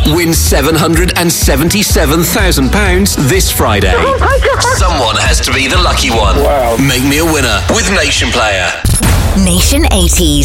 Win £777,000 this Friday. Oh my God. Someone has to be the lucky one. Wow. Make me a winner with Nation Player. Nation 80s.